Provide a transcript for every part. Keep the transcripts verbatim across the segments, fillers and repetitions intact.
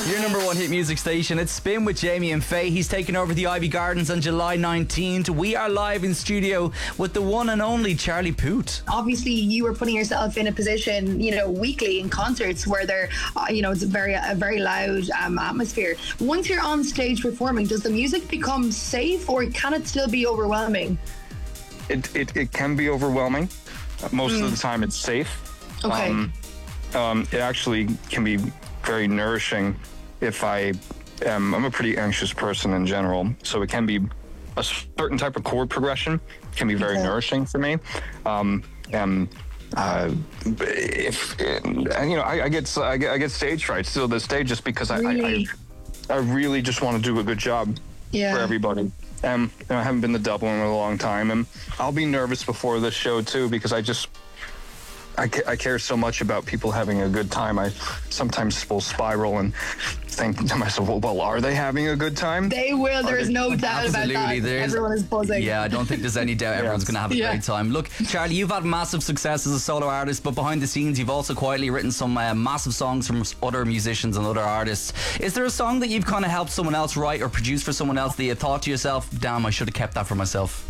Your number one hit music station. It's Spin with Jamie and Faye. He's taking over the Ivy Gardens on July nineteenth. We are live in studio with the one and only Charlie Puth. Obviously, you were putting yourself in a position, you know, weekly in concerts where they're, uh, you know, it's a very, a very loud um, atmosphere. Once you're on stage performing, does the music become safe or can it still be overwhelming? It it, it can be overwhelming. Most mm. of the time, it's safe. Okay. Um, um, it actually can be very nourishing if I am, I'm a pretty anxious person in general, so it can be a certain type of chord progression can be very okay. nourishing for me. Um, and uh, if, and, you know, I, I get I get I get stage fright still to this day just because I, really? I, I I really just want to do a good job yeah. for everybody. Um, you know, I haven't been to Dublin in a long time, and I'll be nervous before this show too because I just. I, ca- I care so much about people having a good time. I sometimes will spiral and think to myself, well, well are they having a good time? They will. There's they- no doubt about that. There's, Everyone is buzzing. Yeah, I don't think there's any doubt everyone's going to have a Yeah. great time. Look, Charlie, you've had massive success as a solo artist, but behind the scenes, you've also quietly written some uh, massive songs from other musicians and other artists. Is there a song that you've kind of helped someone else write or produce for someone else that you thought to yourself, damn, I should have kept that for myself?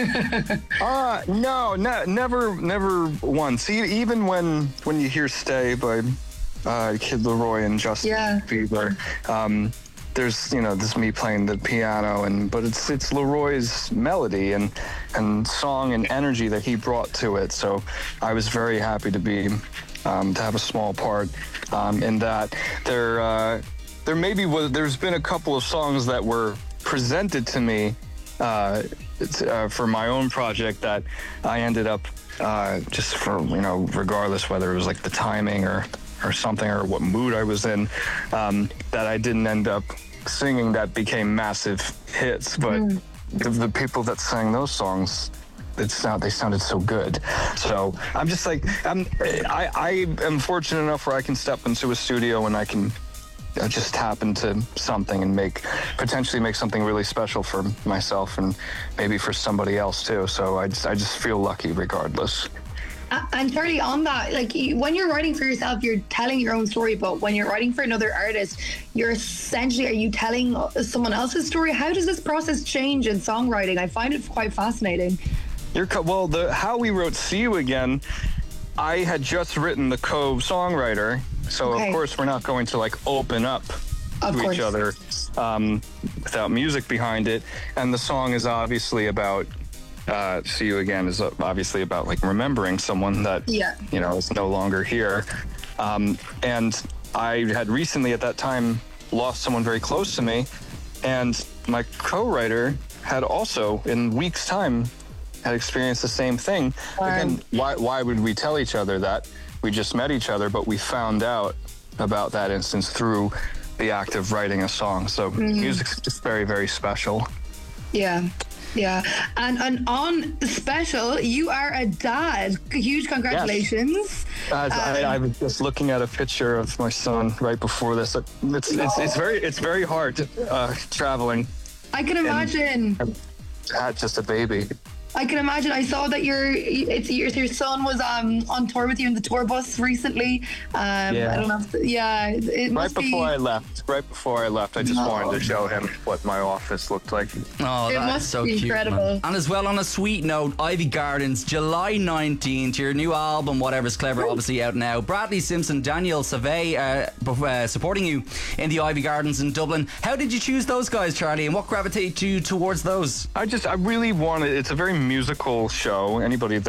uh no, ne- never, never once. E- even when when you hear "Stay" by uh, Kid Laroi and Justin Yeah. Bieber, um, there's you know this me playing the piano, and but it's it's Leroy's melody and and song and energy that he brought to it. So I was very happy to be um, to have a small part um, in that. There uh, there maybe was there's been a couple of songs that were presented to me. Uh, it's, uh, for my own project that I ended up uh, just for, you know, regardless whether it was like the timing or, or something or what mood I was in, um, that I didn't end up singing that became massive hits. But mm. the, the people that sang those songs, it sound, they sounded so good. So I'm just like, I'm, I, I am fortunate enough where I can step into a studio and I can I just tap into something and make potentially make something really special for myself and maybe for somebody else too. So I just I just feel lucky regardless. Uh, and Charlie, on that, like you, when you're writing for yourself, you're telling your own story, but when you're writing for another artist, you're essentially, are you telling someone else's story? How does this process change in songwriting? I find it quite fascinating. You're co- well, the how we wrote "See You Again," I had just written the co-songwriter. So okay. of course we're not going to like open up of to course. each other um, without music behind it. And the song is obviously about uh, "See You Again" is obviously about like remembering someone that yeah. you know is no longer here. Um, and I had recently at that time lost someone very close to me, and my co-writer had also in weeks' time had experienced the same thing. Um, Again, why why would we tell each other that? We just met each other, but we found out about that instance through the act of writing a song. So mm-hmm. music's just very, very special. Yeah, yeah. And, and on Special, you are a dad. Huge congratulations. Yes. As um, I, I was just looking at a picture of my son right before this. It's it's, it's very it's very hard uh, traveling. I can imagine. Had just a baby. I can imagine. I saw that your it's your, your son was um on tour with you in the tour bus recently. Um, yeah. I don't know. If, yeah. It right must before be... I left. Right before I left, I just no. wanted to show him what my office looked like. Oh, it that's must so be cute, incredible. Man. And as well, on a sweet note, Ivy Gardens, July nineteenth, your new album, Whatever's Clever, obviously out now. Bradley Simpson, Daniel Savay, uh, uh, supporting you in the Ivy Gardens in Dublin. How did you choose those guys, Charlie, and what gravitated you towards those? I just, I really wanted, it's a very musical show. Anybody that